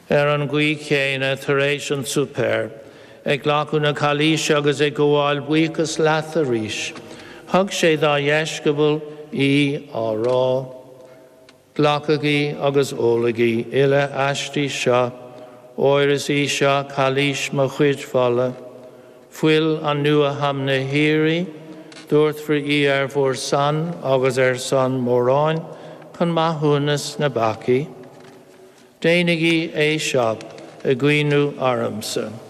An gui céine taréis an súper, ag ghlacu na calís agus ag gomháil buchas leat a ríis. Thug sé dá dhéiscebal í á rá. Glacagaí agus ólagaí ile aistí seo, óiras í seo calís mo chuid falla. Fuil an nua hamna híri, dúirt fri í bhór san agus san móráin, chun maithúnas na baci. Déanaigí é seo a gcuinú aramsa.